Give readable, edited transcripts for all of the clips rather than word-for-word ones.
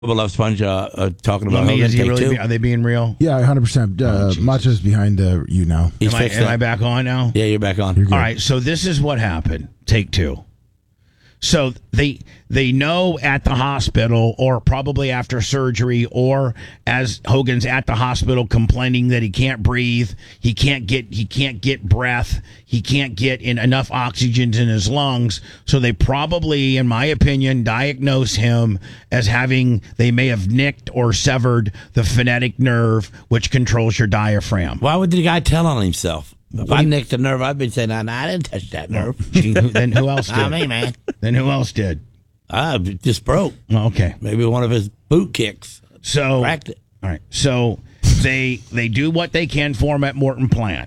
Love Sponge talking about Lummy, Hogan. is he Take really? two. Are they being real? Yeah, 100%. Macho's behind you now. He's Am fixed I up. back on now? Yeah, you're back on. You're good. All right, so this is what happened. Take two. So they know at the hospital, or probably after surgery, or as Hogan's at the hospital complaining that he can't breathe, he can't get breath, he can't get enough oxygen in his lungs. So they probably, in my opinion, diagnose him as they may have nicked or severed the phonetic nerve, which controls your diaphragm. Why would the guy tell on himself? If I nicked a nerve, I'd be saying, "No, I didn't touch that nerve." Then who else did? Not me, man. Then who else did? I just broke. Okay. Maybe one of his boot kicks So cracked it. all right. So they do what they can for him at Morton Plant.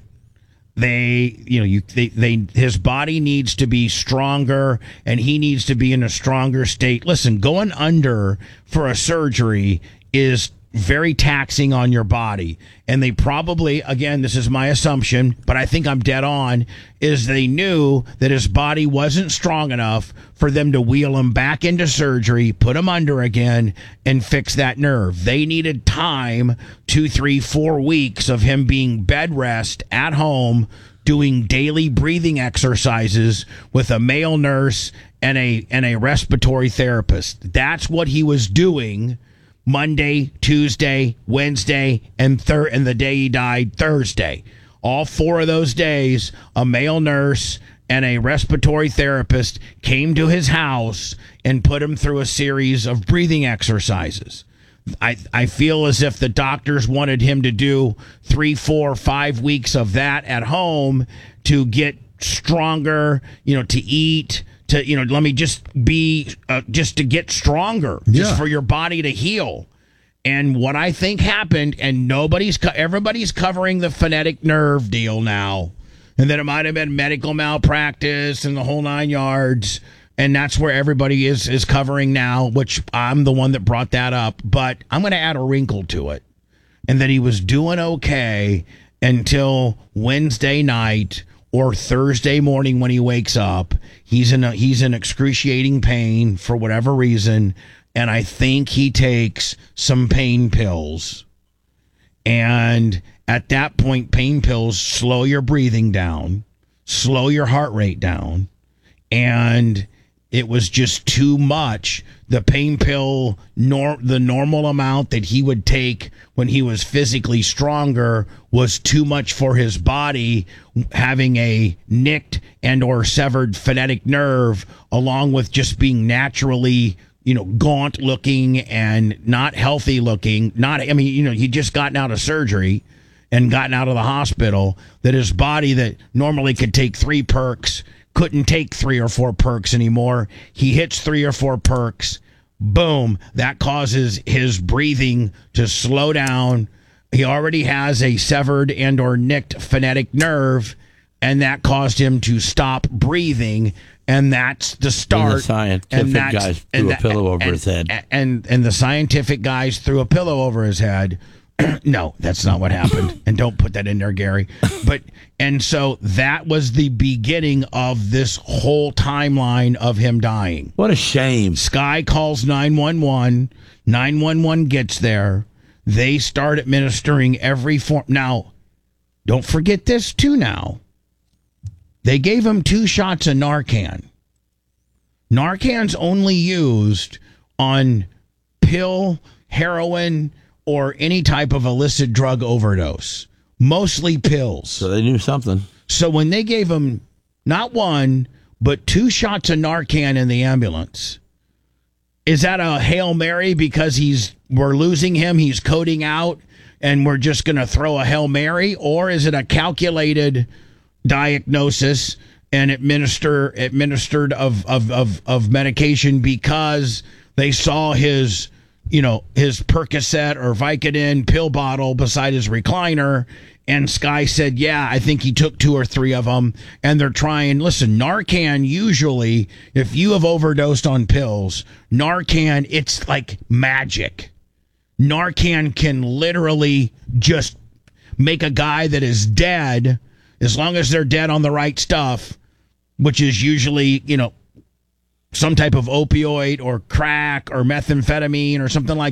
His body needs to be stronger, and he needs to be in a stronger state. Listen, going under for a surgery is very taxing on your body. And they probably, again, this is my assumption, but I think I'm dead on, is they knew that his body wasn't strong enough for them to wheel him back into surgery, put him under again, and fix that nerve. They needed time, 2, 3, 4 weeks of him being bed rest at home, doing daily breathing exercises with a male nurse and a respiratory therapist. That's what he was doing Monday, Tuesday, Wednesday, and the day he died, Thursday. All 4 of those days, a male nurse and a respiratory therapist came to his house and put him through a series of breathing exercises. I feel as if the doctors wanted him to do 3, 4, 5 weeks of that at home to get stronger, to eat, let me just to get stronger, just for your body to heal. And what I think happened, and everybody's covering the phonetic nerve deal now, and that it might have been medical malpractice and the whole 9 yards, and that's where everybody is covering now, which I'm the one that brought that up, but I'm going to add a wrinkle to it, and that he was doing okay until Wednesday night or Thursday morning when he wakes up. He's in excruciating pain for whatever reason, and I think he takes some pain pills. And at that point, pain pills slow your breathing down, slow your heart rate down, and it was just too much. The pain pill, the normal amount that he would take when he was physically stronger, was too much for his body, having a nicked and or severed phonetic nerve, along with just being naturally, gaunt looking and not healthy looking. He'd just gotten out of surgery and gotten out of the hospital, that his body that normally could take 3 perks couldn't take 3 or 4 perks anymore. He hits 3 or 4 perks. Boom. That causes his breathing to slow down. He already has a severed and or nicked phonetic nerve, and that caused him to stop breathing. And that's the start. And the scientific guys threw a pillow over his head. And the scientific guys threw a pillow over his head. No, that's not what happened. And don't put that in there, Gary. And so that was the beginning of this whole timeline of him dying. What a shame. Sky calls 911. 911 gets there. They start administering every form. Now, don't forget this too now. They gave him 2 shots of Narcan. Narcan's only used on pill, heroin, or any type of illicit drug overdose. Mostly pills. So they knew something. So when they gave him not 1, but 2 shots of Narcan in the ambulance, is that a Hail Mary because we're losing him, he's coding out, and we're just going to throw a Hail Mary? Or is it a calculated diagnosis and administered of medication because they saw his Percocet or Vicodin pill bottle beside his recliner, and Sky said, yeah, I think he took 2 or 3 of them, and they're trying. Listen, Narcan, usually, if you have overdosed on pills, Narcan, it's like magic. Narcan can literally just make a guy that is dead, as long as they're dead on the right stuff, which is usually, some type of opioid or crack or methamphetamine or something like